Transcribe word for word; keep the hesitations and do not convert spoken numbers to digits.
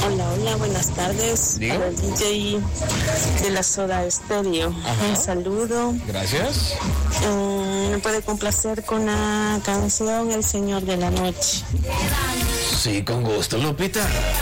Hola, hola, buenas tardes. Diga. Para el D J de la Soda Stereo. Ajá. Un saludo. Gracias. Um, me puede complacer con la canción El Señor de la Noche. Sí, con gusto, Lupita.